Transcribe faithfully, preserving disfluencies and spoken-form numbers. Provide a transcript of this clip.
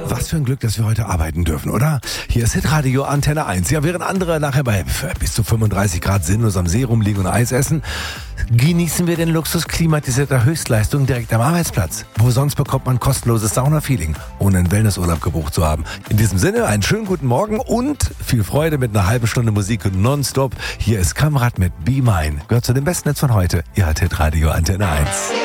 Was für ein Glück, dass wir heute arbeiten dürfen, oder? Hier ist Hitradio Antenne eins. Ja, während andere nachher bei bis zu fünfunddreißig Grad sinnlos am See rumliegen und Eis essen, genießen wir den Luxus klimatisierter Höchstleistung direkt am Arbeitsplatz. Wo sonst bekommt man kostenloses Sauna-Feeling, ohne einen Wellnessurlaub gebucht zu haben. In diesem Sinne, einen schönen guten Morgen und viel Freude mit einer halben Stunde Musik nonstop. Hier ist Kamrat mit Be Mine. Gehört zu dem besten Netz von heute. Ihr hört Hitradio Antenne eins.